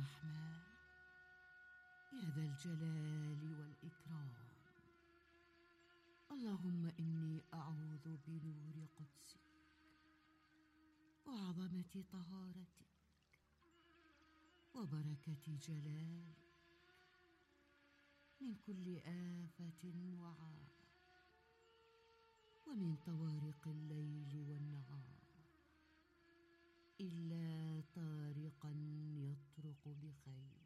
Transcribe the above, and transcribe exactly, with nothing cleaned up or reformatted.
رحمن يا ذا الجلال والإكرام، اللهم إني أعوذ بنور قدسك وعظمة طهارتك وبركة جلالك من كل آفة وعار، ومن طوارق الليل والنهار، إلا طارقا يطرق بخير.